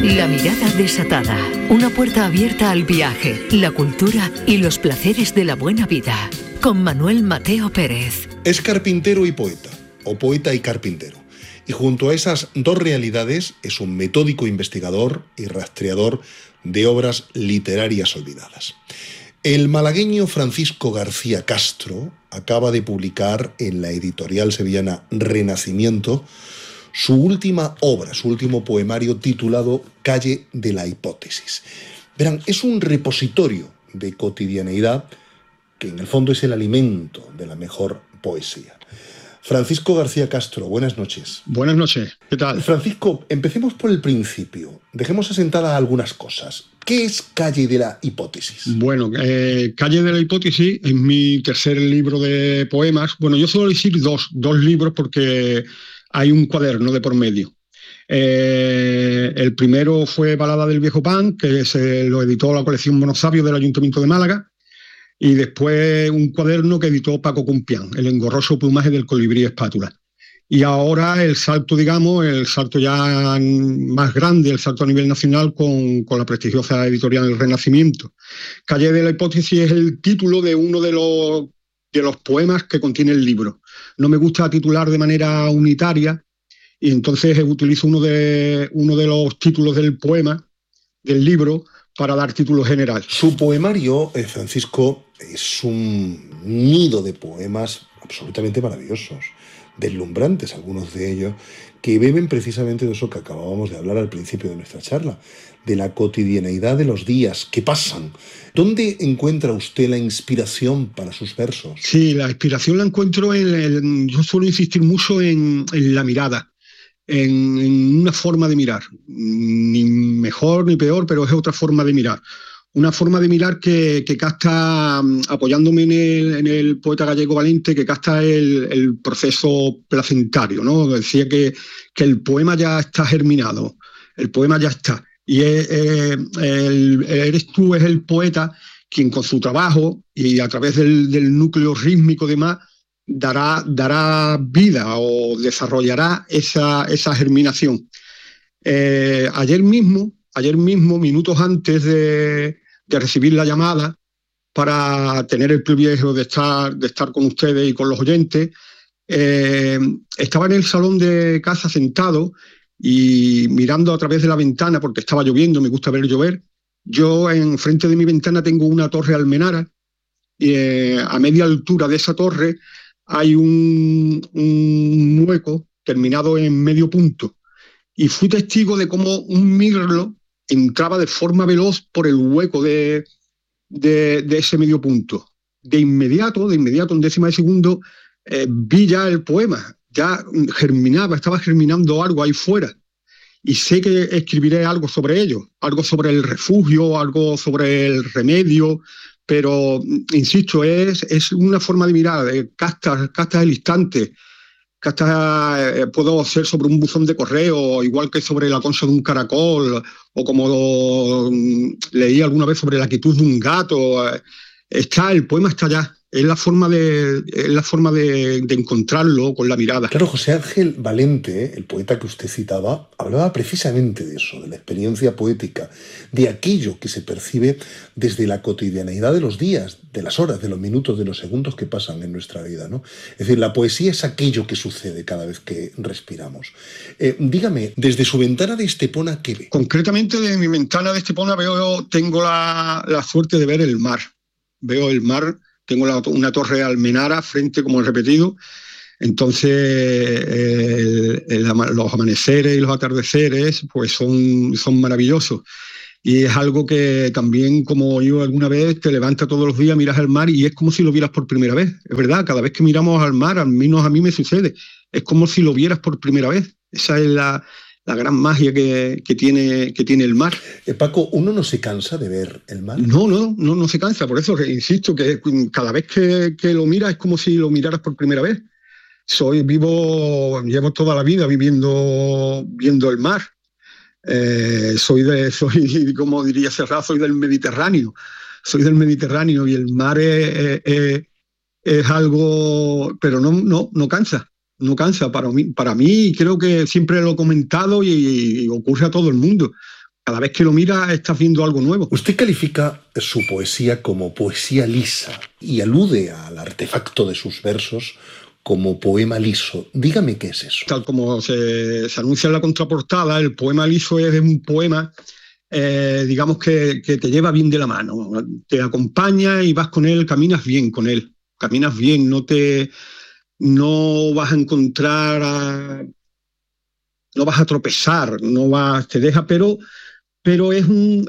La mirada desatada, una puerta abierta al viaje, la cultura y los placeres de la buena vida. Con Manuel Mateo Pérez. Es carpintero y poeta, o poeta y carpintero. Y junto a esas dos realidades es un metódico investigador y rastreador de obras literarias olvidadas. El malagueño Francisco García Castro acaba de publicar en la editorial sevillana Renacimiento su última obra, su último poemario titulado Calle de la Hipótesis. Verán, es un repositorio de cotidianeidad que en el fondo es el alimento de la mejor poesía. Francisco García Castro, buenas noches. Buenas noches, ¿qué tal? Francisco, empecemos por el principio. Dejemos asentadas algunas cosas. ¿Qué es Calle de la Hipótesis? Bueno, Calle de la Hipótesis es mi tercer libro de poemas. Bueno, yo suelo decir dos libros porque hay un cuaderno de por medio. El primero fue Balada del Viejo Pan, que se lo editó la colección Monosabio del Ayuntamiento de Málaga, y después un cuaderno que editó Paco Compián, El engorroso plumaje del colibrí espátula. Y ahora el salto, digamos, el salto ya más grande, el salto a nivel nacional con la prestigiosa editorial El Renacimiento. Calle de la Hipótesis es el título de uno de los poemas que contiene el libro. No me gusta titular de manera unitaria y entonces utilizo uno de los títulos del poema, del libro, para dar título general. Su poemario, Francisco, es un nido de poemas absolutamente maravillosos, deslumbrantes algunos de ellos, que beben precisamente de eso que acabábamos de hablar al principio de nuestra charla, de la cotidianeidad de los días que pasan. ¿Dónde encuentra usted la inspiración para sus versos? Sí, la inspiración la encuentro yo suelo insistir mucho en la mirada, en una forma de mirar, ni mejor ni peor, pero es otra forma de mirar. Una forma de mirar que capta, apoyándome en el poeta gallego Valente, que capta el proceso placentario, ¿no? Decía que el poema ya está germinado, el poema ya está. Y eres tú, es el poeta, quien con su trabajo y a través del núcleo rítmico y demás, dará vida o desarrollará esa germinación. Ayer mismo, minutos antes de recibir la llamada para tener el privilegio de estar con ustedes y con los oyentes, estaba en el salón de casa sentado y mirando a través de la ventana, porque estaba lloviendo, me gusta ver llover. Yo enfrente de mi ventana tengo una torre almenara y a media altura de esa torre hay un hueco terminado en medio punto. Y fui testigo de cómo un mirlo entraba de forma veloz por el hueco de ese medio punto. De inmediato, en décima de segundo, vi ya el poema. Ya estaba germinando algo ahí fuera. Y sé que escribiré algo sobre ello, algo sobre el refugio, algo sobre el remedio, pero, insisto, es una forma de mirar, castas el instante. Puedo ser sobre un buzón de correo, igual que sobre la concha de un caracol, o como leí alguna vez sobre la quietud de un gato. El poema está allá. Es la forma de encontrarlo con la mirada. Claro, José Ángel Valente, el poeta que usted citaba, hablaba precisamente de eso, de la experiencia poética, de aquello que se percibe desde la cotidianeidad de los días, de las horas, de los minutos, de los segundos que pasan en nuestra vida, ¿no? Es decir, la poesía es aquello que sucede cada vez que respiramos. Dígame, desde su ventana de Estepona, ¿qué ve? Concretamente, desde mi ventana de Estepona tengo la suerte de ver el mar. Veo el mar. Tengo una torre almenara frente, como he repetido. Entonces, los amaneceres y los atardeceres pues son maravillosos. Y es algo que también, como yo alguna vez, te levantas todos los días, miras al mar y es como si lo vieras por primera vez. Es verdad, cada vez que miramos al mar, al menos a mí me sucede, es como si lo vieras por primera vez. Esa es la gran magia que tiene el mar. Paco, ¿uno no se cansa de ver el mar? No se cansa. Por eso insisto que cada vez que lo miras es como si lo miraras por primera vez. Llevo toda la vida viendo el mar. Soy, como diría Serrat, soy del Mediterráneo. Soy del Mediterráneo y el mar es algo, pero no cansa. No cansa para mí, creo que siempre lo he comentado y ocurre a todo el mundo. Cada vez que lo miras estás viendo algo nuevo. Usted califica su poesía como poesía lisa y alude al artefacto de sus versos como poema liso. Dígame qué es eso. Tal como se anuncia en la contraportada, el poema liso es un poema, digamos, que te lleva bien de la mano. Te acompaña y vas con él, caminas bien con él. Caminas bien, no vas a encontrar, no vas a tropezar, te deja, pero es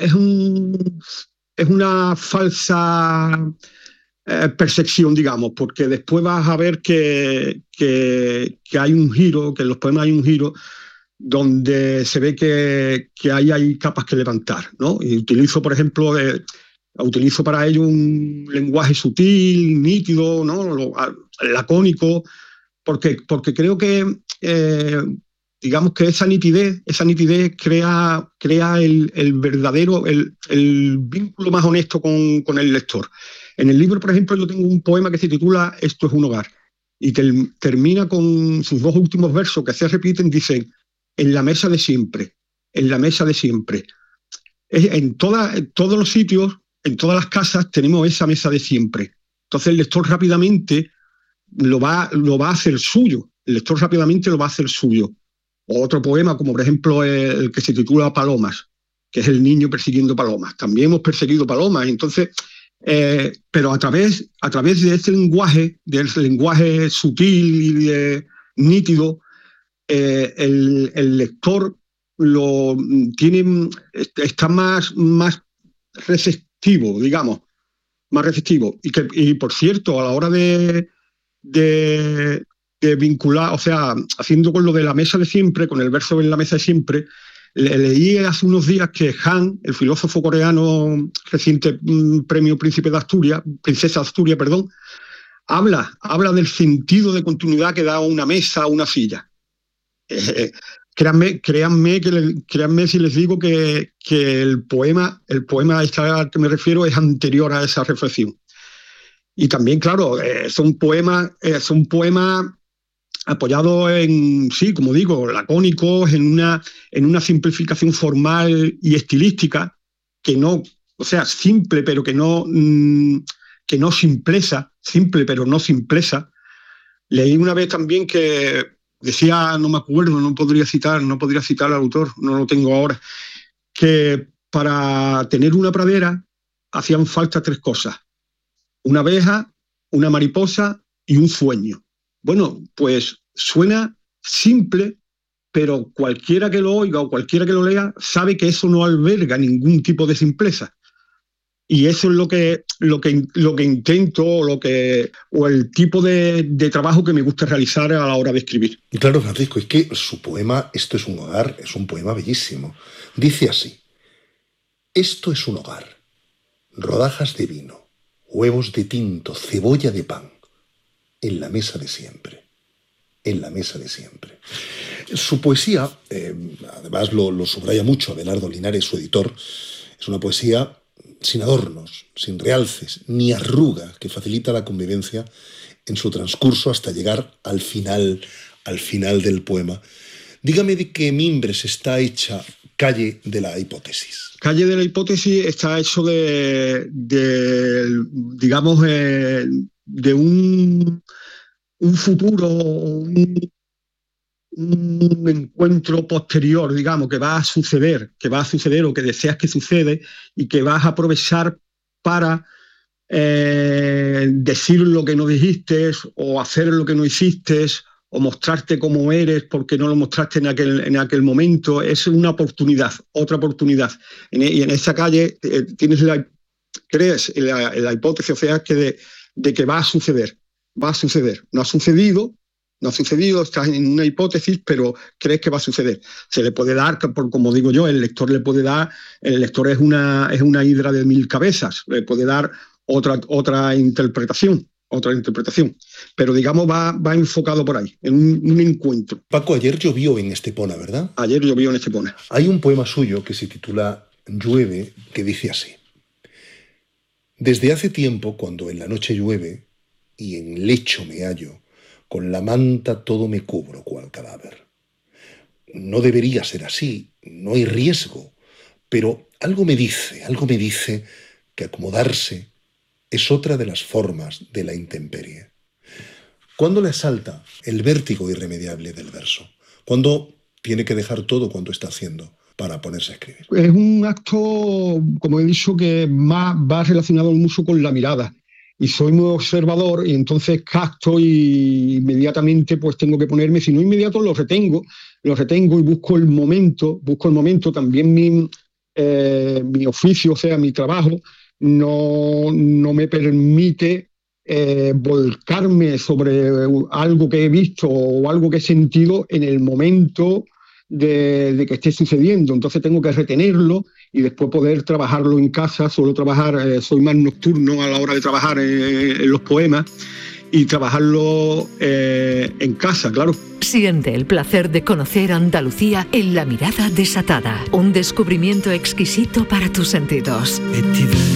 una falsa percepción, digamos, porque después vas a ver que hay un giro, que en los poemas hay un giro donde se ve que hay capas que levantar, ¿no? Y utilizo, por ejemplo, utilizo para ello un lenguaje sutil, nítido, ¿no? Lacónico, porque creo que digamos que esa nitidez crea el verdadero, el vínculo más honesto con el lector. En el libro, por ejemplo, yo tengo un poema que se titula Esto es un hogar, y termina con sus dos últimos versos que se repiten, dicen, en la mesa de siempre, en la mesa de siempre. En todos los sitios, en todas las casas, tenemos esa mesa de siempre. Entonces el lector rápidamente lo va a hacer suyo. El lector rápidamente lo va a hacer suyo. O otro poema, como por ejemplo el que se titula Palomas, que es el niño persiguiendo palomas. También hemos perseguido palomas. Entonces, pero a través de ese lenguaje, sutil y nítido, el lector está más receptivo, digamos, más receptivo. Y por cierto, a la hora de vincular, o sea, haciendo con lo de la mesa de siempre, con el verso en la mesa de siempre, leí hace unos días que Han, el filósofo coreano, reciente premio Princesa de Asturias, habla del sentido de continuidad que da una mesa a una silla. Créanme si les digo que el poema al que me refiero es anterior a esa reflexión. Y también, claro, son poemas apoyados en, sí, como digo, lacónicos, en una simplificación formal y estilística, simple, pero que no simpleza, simple, pero no simpleza. Leí una vez también que decía, no me acuerdo, no podría citar al autor, no lo tengo ahora, que para tener una pradera hacían falta 3 cosas: una abeja, una mariposa y un sueño. Bueno, pues suena simple, pero cualquiera que lo oiga o cualquiera que lo lea sabe que eso no alberga ningún tipo de simpleza. Y eso es lo que intento, o el tipo de trabajo que me gusta realizar a la hora de escribir. Claro, Francisco, es que su poema Esto es un hogar es un poema bellísimo. Dice así: esto es un hogar, rodajas de vino, huevos de tinto, cebolla de pan, en la mesa de siempre, en la mesa de siempre. Su poesía, además lo subraya mucho Abelardo Linares, su editor, es una poesía sin adornos, sin realces, ni arruga, que facilita la convivencia en su transcurso hasta llegar al final del poema. Dígame de qué mimbres está hecha Calle de la Hipótesis. Calle de la Hipótesis está hecho digamos, de un futuro, un encuentro posterior, digamos, que va a suceder o que deseas que sucede y que vas a aprovechar para decir lo que no dijiste o hacer lo que no hiciste o mostrarte cómo eres porque no lo mostraste en aquel momento. Es una oportunidad, otra oportunidad. Y en esa calle crees en la hipótesis, o sea, de que va a suceder. No ha sucedido, estás en una hipótesis, pero crees que va a suceder. Se le puede dar, como digo yo, el lector es una hidra de 1000 cabezas, le puede dar otra interpretación, pero digamos va enfocado por ahí, en un encuentro. Paco, ayer llovió en Estepona, ¿verdad? Ayer llovió en Estepona. Hay un poema suyo que se titula Llueve, que dice así: desde hace tiempo, cuando en la noche llueve y en lecho me hallo, con la manta todo me cubro cual cadáver. No debería ser así, no hay riesgo, Pero algo me dice que acomodarse es otra de las formas de la intemperie. ¿Cuándo le asalta el vértigo irremediable del verso? ¿Cuándo tiene que dejar todo cuanto está haciendo para ponerse a escribir? Es un acto, como he dicho, que va relacionado mucho con la mirada. Y soy muy observador y entonces capto y inmediatamente pues tengo que ponerme, si no inmediato lo retengo y busco el momento. También mi oficio, o sea, mi trabajo, no me permite volcarme sobre algo que he visto o algo que he sentido en el momento de que esté sucediendo. Entonces tengo que retenerlo y después poder trabajarlo en casa. Suelo trabajar, soy más nocturno a la hora de trabajar en los poemas y trabajarlo en casa, claro. Siente el placer de conocer Andalucía en La Mirada Desatada, un descubrimiento exquisito para tus sentidos.